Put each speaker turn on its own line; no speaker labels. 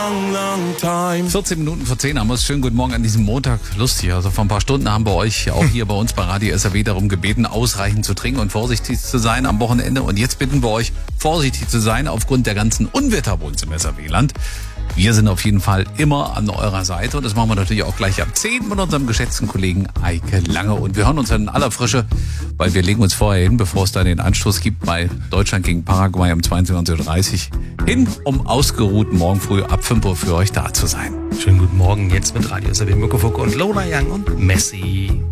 14 Minuten vor 10 haben wir es. Schönen guten Morgen an diesem Montag. Lustig, also vor ein paar Stunden haben wir euch auch hier bei uns bei Radio SAW darum gebeten, ausreichend zu trinken und vorsichtig zu sein am Wochenende. Und jetzt bitten wir euch, vorsichtig zu sein aufgrund der ganzen Unwetter bei uns im SAW-Land. Wir sind auf jeden Fall immer an eurer Seite und das machen wir natürlich auch gleich ab 10 mit unserem geschätzten Kollegen Eike Lange. Und wir hören uns dann in aller Frische, weil wir legen uns vorher hin, bevor es dann den Anstoß gibt bei Deutschland gegen Paraguay um 22:30 Uhr hin, um ausgeruht morgen früh ab 5 Uhr für euch da zu sein.
Schönen guten Morgen jetzt mit Radio SAW, Mirko Fuck und Lola Young und Messi.